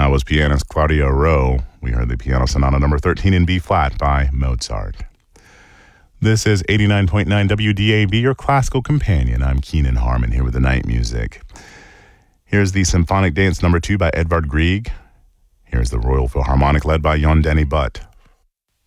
was pianist Claudia Rowe. We heard the Piano Sonata number 13 in B-flat by Mozart. This is 89.9 WDAB, your classical companion. I'm Keenan Harmon here with the night music. Here's the Symphonic Dance number 2 by Edvard Grieg. Here's the Royal Philharmonic led by Jon Denny Butt.